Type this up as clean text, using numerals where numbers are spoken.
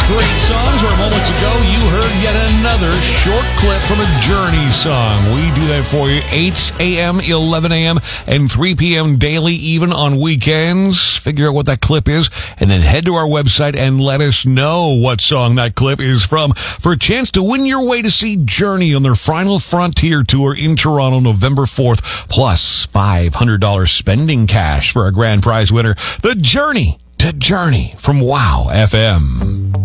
Great songs, where moments ago you heard yet another short clip from a Journey song. We do that for you 8 a.m., 11 a.m., and 3 p.m. daily, even on weekends. Figure out what that clip is, and then head to our website and let us know what song that clip is from for a chance to win your way to see Journey on their Final Frontier Tour in Toronto, November 4th, plus $500 spending cash for a grand prize winner. The Journey to Journey from Wow FM.